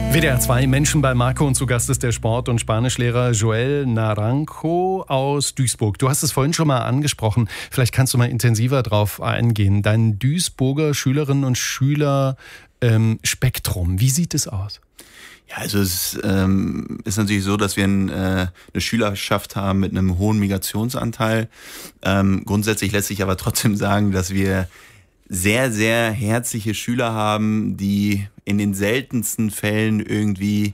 WDR 2 Menschen bei Marco und zu Gast ist der Sport- und Spanischlehrer Joel Naranjo aus Duisburg. Du hast es vorhin schon mal angesprochen, vielleicht kannst du mal intensiver drauf eingehen. Dein Duisburger Schülerinnen und Schüler Spektrum, wie sieht es aus? Ja, also es ist natürlich so, dass wir eine Schülerschaft haben mit einem hohen Migrationsanteil. Grundsätzlich lässt sich aber trotzdem sagen, dass wir sehr, sehr herzliche Schüler haben, die in den seltensten Fällen irgendwie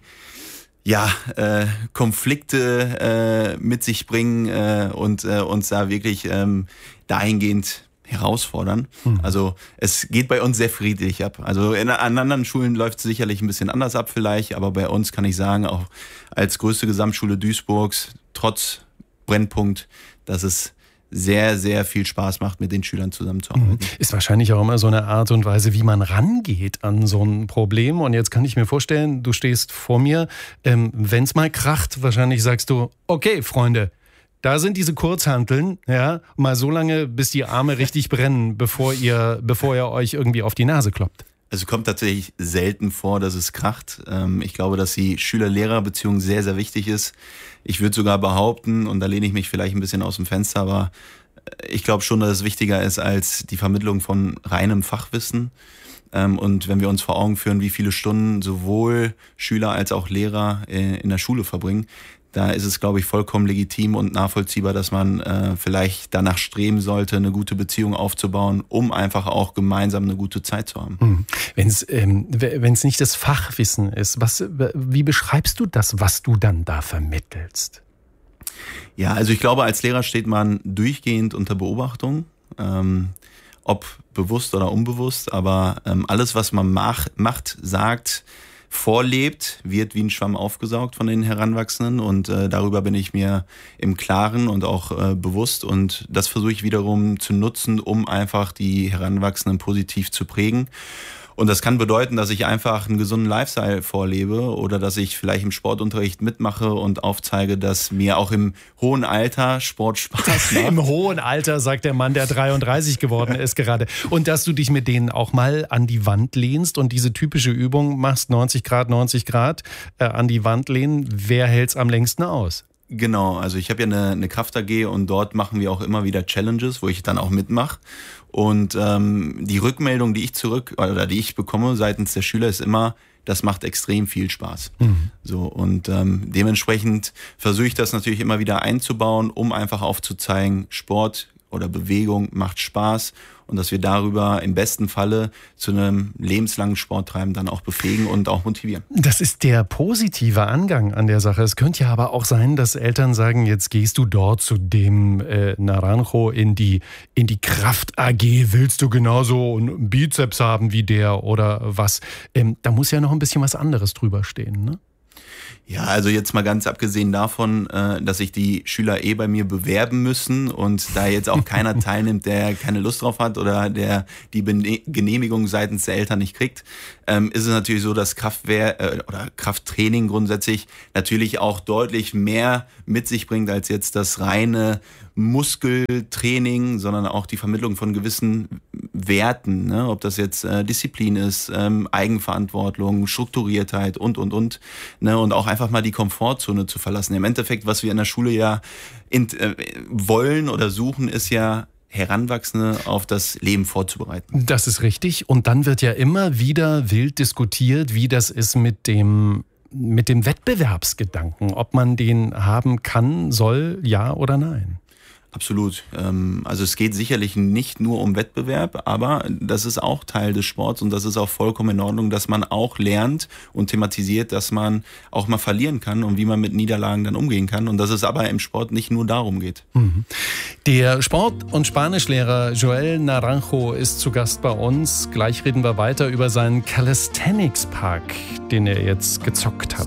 Konflikte mit sich bringen und uns da wirklich dahingehend herausfordern. Also es geht bei uns sehr friedlich ab. Also an anderen Schulen läuft es sicherlich ein bisschen anders ab vielleicht, aber bei uns kann ich sagen, auch als größte Gesamtschule Duisburgs, trotz Brennpunkt, dass es sehr, sehr viel Spaß macht, mit den Schülern zusammenzuarbeiten. Ist wahrscheinlich auch immer so eine Art und Weise, wie man rangeht an so ein Problem. Und jetzt kann ich mir vorstellen, du stehst vor mir, wenn es mal kracht, wahrscheinlich sagst du, okay, Freunde, da sind diese Kurzhanteln, ja, mal so lange, bis die Arme richtig brennen, bevor ihr euch irgendwie auf die Nase kloppt. Also kommt tatsächlich selten vor, dass es kracht. Ich glaube, dass die Schüler-Lehrer-Beziehung sehr, sehr wichtig ist. Ich würde sogar behaupten, und da lehne ich mich vielleicht ein bisschen aus dem Fenster, aber ich glaube schon, dass es wichtiger ist als die Vermittlung von reinem Fachwissen. Und wenn wir uns vor Augen führen, wie viele Stunden sowohl Schüler als auch Lehrer in der Schule verbringen, da ist es, glaube ich, vollkommen legitim und nachvollziehbar, dass man vielleicht danach streben sollte, eine gute Beziehung aufzubauen, um einfach auch gemeinsam eine gute Zeit zu haben. Wenn es nicht das Fachwissen ist, wie beschreibst du das, was du dann da vermittelst? Ja, also ich glaube, als Lehrer steht man durchgehend unter Beobachtung, ob bewusst oder unbewusst, aber alles, was man macht, sagt, vorlebt, wird wie ein Schwamm aufgesaugt von den Heranwachsenden und darüber bin ich mir im Klaren und auch bewusst und das versuche ich wiederum zu nutzen, um einfach die Heranwachsenden positiv zu prägen. Und das kann bedeuten, dass ich einfach einen gesunden Lifestyle vorlebe oder dass ich vielleicht im Sportunterricht mitmache und aufzeige, dass mir auch im hohen Alter Sport Spaß macht. Im hohen Alter, sagt der Mann, der 33 geworden ist gerade. Und dass du dich mit denen auch mal an die Wand lehnst und diese typische Übung machst, 90 Grad an die Wand lehnen. Wer hält's am längsten aus? Genau, also ich habe ja eine Kraft AG und dort machen wir auch immer wieder Challenges, wo ich dann auch mitmache. Und die Rückmeldung, die ich bekomme seitens der Schüler, ist immer, das macht extrem viel Spaß. So und dementsprechend versuche ich das natürlich immer wieder einzubauen, um einfach aufzuzeigen, Sport oder Bewegung macht Spaß und dass wir darüber im besten Falle zu einem lebenslangen Sporttreiben dann auch befähigen und auch motivieren. Das ist der positive Angang an der Sache. Es könnte ja aber auch sein, dass Eltern sagen, jetzt gehst du dort zu dem Naranjo in die Kraft AG, willst du genauso einen Bizeps haben wie der oder was? Da muss ja noch ein bisschen was anderes drüber stehen, ne? Ja, also jetzt mal ganz abgesehen davon, dass sich die Schüler bei mir bewerben müssen und da jetzt auch keiner teilnimmt, der keine Lust drauf hat oder der die Genehmigung seitens der Eltern nicht kriegt, ist es natürlich so, dass Krafttraining grundsätzlich natürlich auch deutlich mehr mit sich bringt als jetzt das reine Muskeltraining, sondern auch die Vermittlung von gewissen Werten, ne? Ob das jetzt Disziplin ist, Eigenverantwortung, Strukturiertheit und, ne? Und auch einfach mal die Komfortzone zu verlassen. Im Endeffekt, was wir in der Schule ja wollen oder suchen, ist ja Heranwachsende auf das Leben vorzubereiten. Das ist richtig. Und dann wird ja immer wieder wild diskutiert, wie das ist mit dem Wettbewerbsgedanken, ob man den haben kann, soll, ja oder nein. Absolut. Also es geht sicherlich nicht nur um Wettbewerb, aber das ist auch Teil des Sports und das ist auch vollkommen in Ordnung, dass man auch lernt und thematisiert, dass man auch mal verlieren kann und wie man mit Niederlagen dann umgehen kann und dass es aber im Sport nicht nur darum geht. Der Sport- und Spanischlehrer Joel Naranjo ist zu Gast bei uns. Gleich reden wir weiter über seinen Calisthenics Park, den er jetzt gezockt hat.